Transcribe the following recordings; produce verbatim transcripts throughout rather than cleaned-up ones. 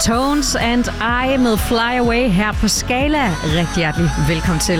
Tones and I med Fly Away her på Skala. Rigtig hjertelig velkommen til.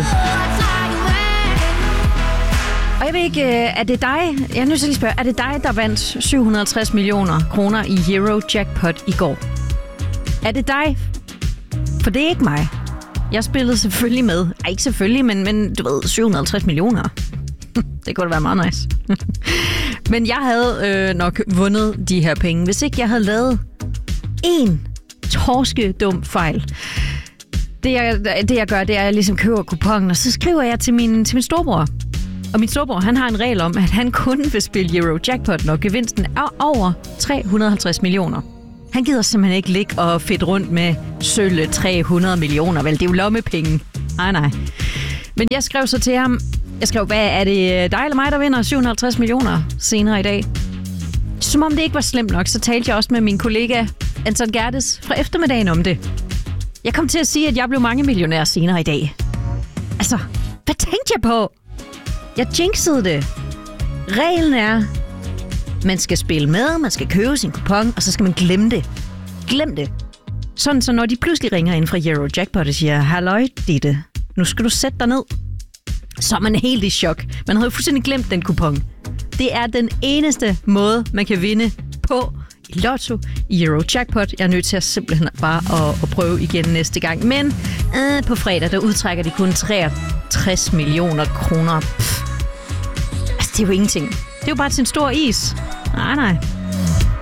Og jeg ved ikke, er det dig, jeg er nødt til at lige spørge, er det dig, der vandt syv hundrede og halvtreds millioner kroner i Euro Jackpot i går? Er det dig? For det er ikke mig. Jeg spillede selvfølgelig med. Ej, ikke selvfølgelig, men, men du ved, syv hundrede og halvtreds millioner. Det kunne da være meget nice. Men jeg havde øh, nok vundet de her penge, hvis ikke jeg havde lavet en torskedum fejl. Det jeg, det jeg gør, det er, at jeg ligesom køber kuponen, og så skriver jeg til min, til min storebror. Og min storebror, han har en regel om, at han kun vil spille Euro Jackpot, når gevinsten er over tre hundrede og halvtreds millioner. Han gider simpelthen ikke ligge og fedt rundt med sølle tre hundrede millioner. Vel, det er jo lommepenge. Nej, nej. Men jeg skrev så til ham, jeg skrev, hvad er det dig eller mig, der vinder syv hundrede og halvtreds millioner senere i dag? Som om det ikke var slemt nok, så talte jeg også med min kollega Anton Gerdes fra eftermiddagen om det. Jeg kom til at sige, at jeg blev mange millionær senere i dag. Altså, hvad tænkte jeg på? Jeg jinxede det. Reglen er, man skal spille med, man skal købe sin kupon, og så skal man glemme det. Glem det. Sådan, så når de pludselig ringer ind fra Euro Jackpot og siger, halløj, Ditte, nu skal du sætte dig ned. Så er man helt i chok. Man havde jo fuldstændig glemt den kupon. Det er den eneste måde, man kan vinde på i Lotto, i Euro Jackpot. Jeg er nødt til at simpelthen bare at, at prøve igen næste gang. Men øh, på fredag, der udtrækker de kun treogtres millioner kroner. Pff. Altså, det er jo ingenting. Det er jo bare til en stor is. Nej, nej.